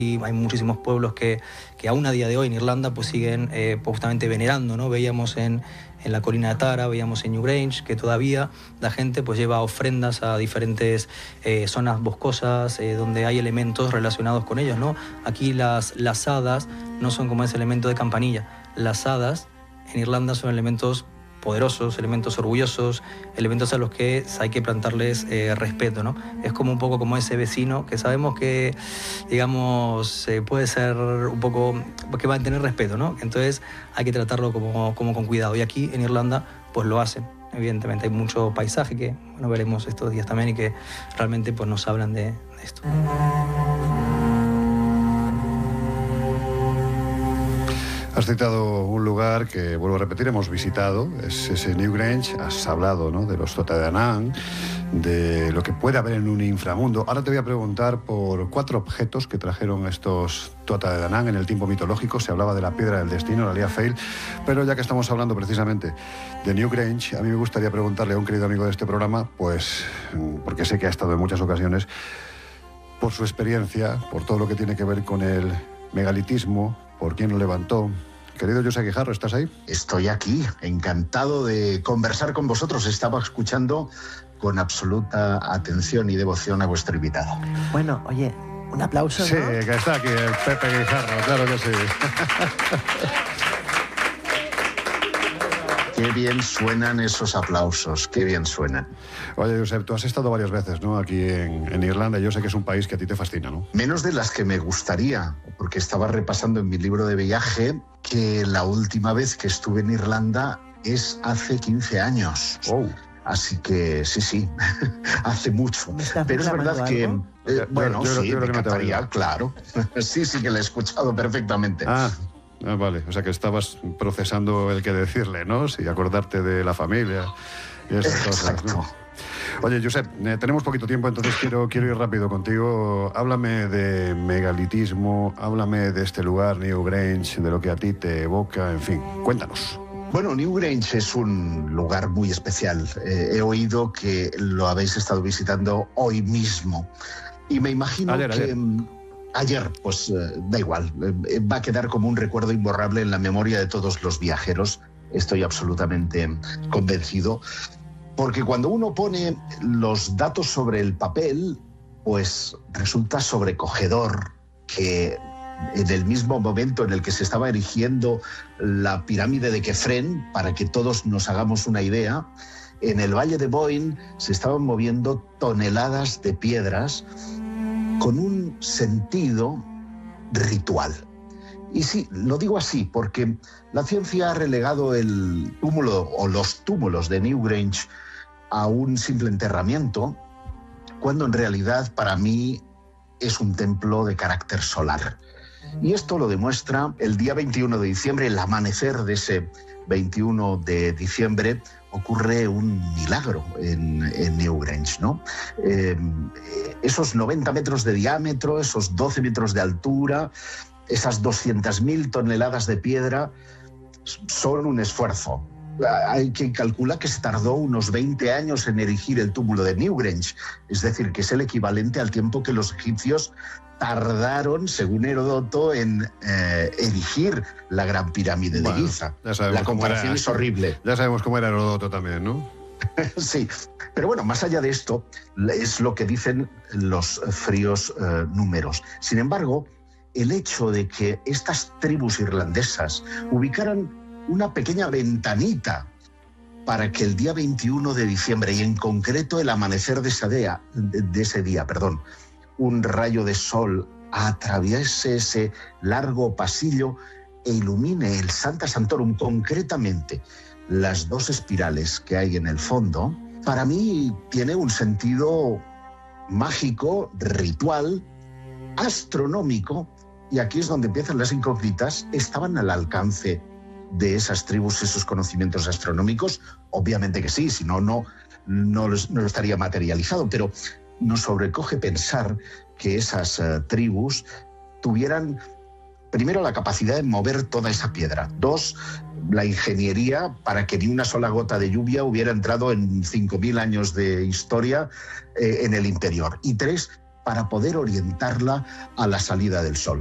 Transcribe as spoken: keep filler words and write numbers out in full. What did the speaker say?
Y hay muchísimos pueblos que, que aún a día de hoy en Irlanda pues siguen eh, justamente venerando, ¿no? Veíamos en, en la colina de Tara, veíamos en Newgrange que todavía la gente pues lleva ofrendas a diferentes eh, zonas boscosas eh, donde hay elementos relacionados con ellos, ¿no? Aquí las, las hadas no son como ese elemento de campanilla. Las hadas en Irlanda son elementos poderosos, elementos orgullosos, elementos a los que hay que plantarles eh, respeto, ¿no? Es como un poco como ese vecino que sabemos que, digamos, eh, puede ser un poco, que va a tener respeto, ¿no? Entonces hay que tratarlo como, como con cuidado. Y aquí en Irlanda, pues lo hacen. Evidentemente hay mucho paisaje que, bueno, veremos estos días también y que realmente pues nos hablan de, de esto. Has citado un lugar que, vuelvo a repetir, hemos visitado, es ese Newgrange. Has hablado, ¿no?, de los Tuatha Dé Danann, de lo que puede haber en un inframundo. Ahora te voy a preguntar por cuatro objetos que trajeron estos Tuatha Dé Danann en el tiempo mitológico. Se hablaba de la piedra del destino, la Lia Fail, pero ya que estamos hablando precisamente de Newgrange, a mí me gustaría preguntarle a un querido amigo de este programa, pues, porque sé que ha estado en muchas ocasiones, por su experiencia, por todo lo que tiene que ver con el megalitismo, por quién lo levantó. Querido José Guijarro, ¿estás ahí? Estoy aquí, encantado de conversar con vosotros. Estaba escuchando con absoluta atención y devoción a vuestro invitado. Bueno, oye, un aplauso, ¿no? Sí, que está aquí el Pepe Guijarro, claro que sí. Qué bien suenan esos aplausos, qué bien suenan. Oye, Josep, tú has estado varias veces, ¿no?, aquí en, en Irlanda. Yo sé que es un país que a ti te fascina, ¿no? Menos de las que me gustaría, porque estaba repasando en mi libro de viaje que la última vez que estuve en Irlanda es hace quince años. Oh. Así que sí, sí, hace mucho. Pero es verdad que, algo? eh, bueno, yo, yo, sí, yo me creo que encantaría, no claro. Sí, sí que lo he escuchado perfectamente. Ah. Ah, vale, o sea que estabas procesando el que decirle, ¿no? Sí, acordarte de la familia y esas Exacto. cosas, ¿no? Oye, Josep, eh, tenemos poquito tiempo, entonces quiero, quiero ir rápido contigo. Háblame de megalitismo, háblame de este lugar, Newgrange, de lo que a ti te evoca, en fin, cuéntanos. Bueno, Newgrange es un lugar muy especial. Eh, he oído que lo habéis estado visitando hoy mismo y me imagino ayer, que... Ayer. Ayer, pues eh, da igual, eh, va a quedar como un recuerdo imborrable en la memoria de todos los viajeros. Estoy absolutamente convencido, porque cuando uno pone los datos sobre el papel, pues resulta sobrecogedor que en el mismo momento en el que se estaba erigiendo la pirámide de Kefren, para que todos nos hagamos una idea, en el Valle de Boyne se estaban moviendo toneladas de piedras con un sentido ritual. Y sí, lo digo así porque la ciencia ha relegado el túmulo o los túmulos de Newgrange a un simple enterramiento, cuando en realidad para mí es un templo de carácter solar. Y esto lo demuestra el día veintiuno de diciembre, el amanecer de ese veintiuno de diciembre, ocurre un milagro en, en Newgrange, ¿no? Eh, esos noventa metros de diámetro, esos doce metros de altura, esas doscientas mil toneladas de piedra son un esfuerzo. Hay que calcular que se tardó unos veinte años en erigir el túmulo de Newgrange, es decir, que es el equivalente al tiempo que los egipcios tardaron, según Heródoto, en eh, erigir la Gran Pirámide bueno, de Giza. La comparación era, es horrible. Ya sabemos cómo era Heródoto también, ¿no? Sí, pero bueno, más allá de esto, es lo que dicen los fríos eh, números. Sin embargo, el hecho de que estas tribus irlandesas ubicaran una pequeña ventanita para que el día veintiuno de diciembre, y en concreto el amanecer de ese día, de ese día, perdón, un rayo de sol atraviese ese largo pasillo e ilumine el Sancta Sanctorum, concretamente las dos espirales que hay en el fondo, para mí tiene un sentido mágico, ritual, astronómico, y aquí es donde empiezan las incógnitas. ¿Estaban al alcance de esas tribus esos conocimientos astronómicos? Obviamente que sí, si no, no, no, no lo estaría materializado, pero nos sobrecoge pensar que esas uh, tribus tuvieran, primero, la capacidad de mover toda esa piedra. Dos, la ingeniería para que ni una sola gota de lluvia hubiera entrado en cinco mil años de historia eh, en el interior. Y tres, para poder orientarla a la salida del sol.